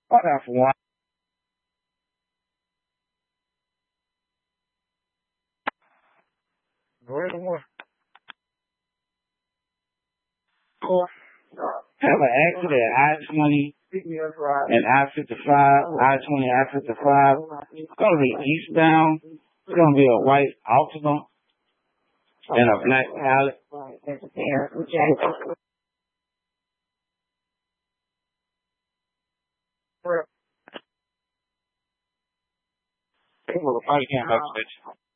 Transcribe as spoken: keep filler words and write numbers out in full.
What else one? Where's the one? Have an accident at I twenty and I fifty-five, I twenty, I fifty-five. It's going to be eastbound. It's going to be a white Altima and a black pallet. People are fighting about